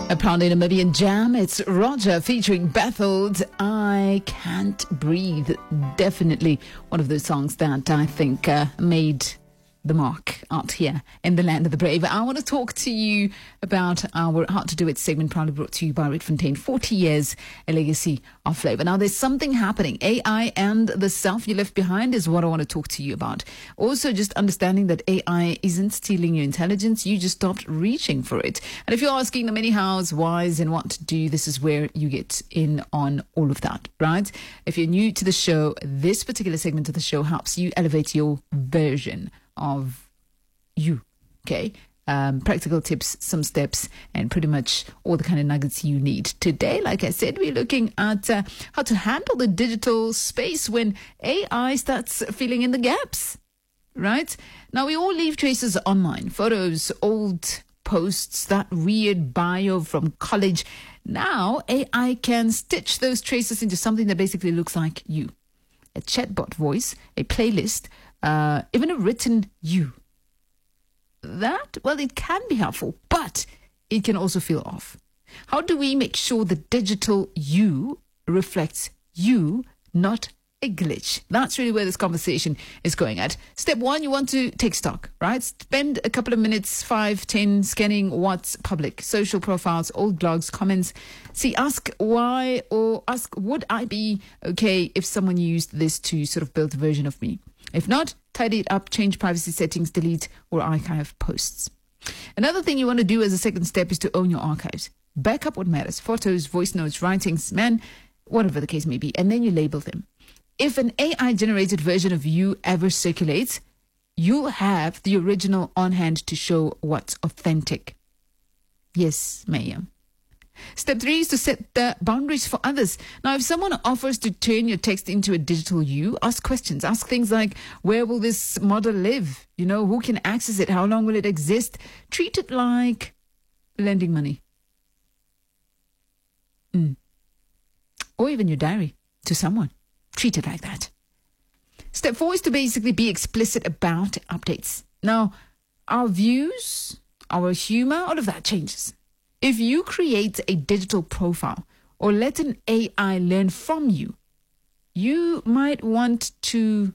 A proudly Namibian jam. It's Roger featuring Betheld. I Can't Breathe. Definitely one of those songs that I think made the mark out here in the land of the brave. I want to talk to you about our How to Do It segment, proudly brought to you by Red Fontaine. 40 years, a legacy of flavor. Now, there's something happening. AI and the self you left behind is what I want to talk to you about. Also, just understanding that AI isn't stealing your intelligence. You just stopped reaching for it. And if you're asking the many hows, whys, and what to do, this is where you get in on all of that, right? If you're new to the show, this particular segment of the show helps you elevate your version of you, okay? Practical tips, some steps, and pretty much all the kind of nuggets you need. Today, like I said, we're looking at how to handle the digital space when AI starts filling in the gaps, right? Now, we all leave traces online, photos, old posts, that weird bio from college. Now, AI can stitch those traces into something that basically looks like you. A chatbot voice, a playlist, even a written you. That, well, it can be helpful, but it can also feel off. How do we make sure the digital you reflects you, not a glitch? That's really where this conversation is going at. Step one, you want to take stock, right? Spend a couple of minutes, 5, 10, scanning what's public, social profiles, old blogs, comments. See, ask why, or ask, would I be okay if someone used this to sort of build a version of me? If not, tidy it up, change privacy settings, delete or archive posts. Another thing you want to do as a second step is to own your archives. Back up what matters, photos, voice notes, writings, whatever the case may be, and then you label them. If an AI-generated version of you ever circulates, you'll have the original on hand to show what's authentic. Yes, ma'am. Step 3 is to set the boundaries for others. Now, if someone offers to turn your text into a digital you, ask questions. Ask things like, where will this model live? You know, who can access it? How long will it exist? Treat it like lending money. Or even your diary to someone. Treat it like that. Step 4 is to basically be explicit about updates. Now, our views, our humor, all of that changes. If you create a digital profile or let an AI learn from you, you might want to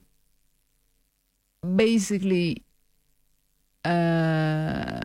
basically plan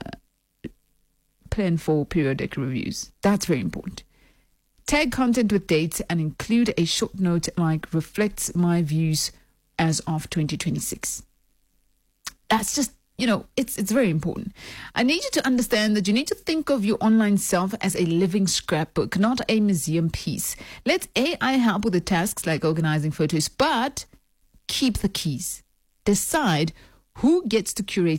for periodic reviews. That's very important. Tag content with dates and include a short note like reflects my views as of 2026. That's just, it's very important. I need you to understand that you need to think of your online self as a living scrapbook, not a museum piece. Let AI help with the tasks like organizing photos, but keep the keys. Decide who gets to curate